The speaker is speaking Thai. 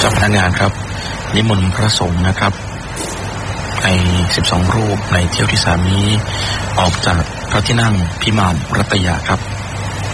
เจ้าพนักงานครับนิมนต์พระสงฆ์นะครับใน12รูปในเที่ยวที่3นี้ออกจากพระที่นั่งพิมานรัตยาครับ